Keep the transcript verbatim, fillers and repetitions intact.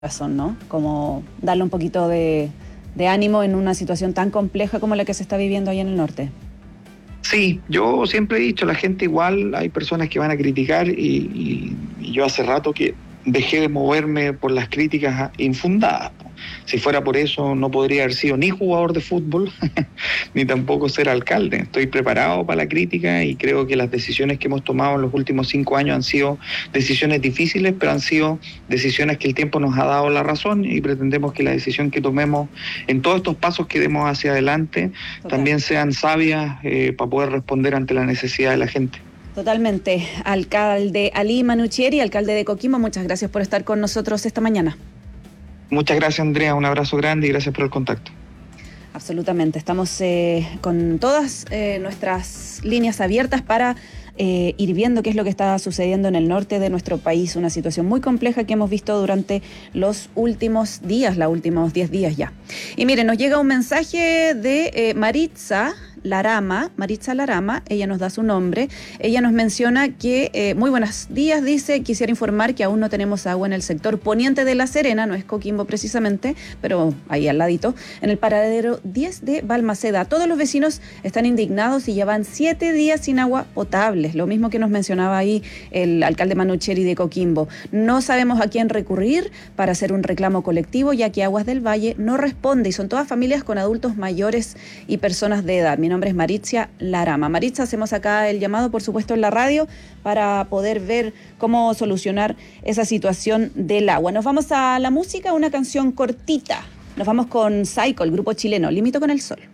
razón, ¿no? Como darle un poquito de, de ánimo en una situación tan compleja como la que se está viviendo ahí en el norte. Sí, yo siempre he dicho, la gente igual, hay personas que van a criticar y, y, y yo hace rato que dejé de moverme por las críticas infundadas. Si fuera por eso no podría haber sido ni jugador de fútbol ni tampoco ser alcalde. Estoy preparado para la crítica y creo que las decisiones que hemos tomado en los últimos cinco años han sido decisiones difíciles, pero han sido decisiones que el tiempo nos ha dado la razón y pretendemos que la decisión que tomemos en todos estos pasos que demos hacia adelante Total. también sean sabias eh, para poder responder ante la necesidad de la gente. Totalmente. Alcalde Ali Manuchieri, alcalde de Coquimbo, muchas gracias por estar con nosotros esta mañana. Muchas gracias, Andrea, un abrazo grande y gracias por el contacto. Absolutamente, estamos eh, con todas eh, nuestras líneas abiertas para eh, ir viendo qué es lo que está sucediendo en el norte de nuestro país, una situación muy compleja que hemos visto durante los últimos días, los últimos diez días ya. Y miren, nos llega un mensaje de eh, Maritza Larama, Maritza Larama, ella nos da su nombre, ella nos menciona que, eh, muy buenos días, dice, quisiera informar que aún no tenemos agua en el sector poniente de La Serena, no es Coquimbo precisamente, pero ahí al ladito, en el paradero diez de Balmaceda. Todos los vecinos están indignados y llevan siete días sin agua potable, lo mismo que nos mencionaba ahí el alcalde Manuchieri de Coquimbo. No sabemos a quién recurrir para hacer un reclamo colectivo, ya que Aguas del Valle no responde y son todas familias con adultos mayores y personas de edad. Mi nombre es Maritza Larama. Maritza, hacemos acá el llamado, por supuesto, en la radio para poder ver cómo solucionar esa situación del agua. Nos vamos a la música, una canción cortita. Nos vamos con Psycho, el grupo chileno, Limito con el Sol.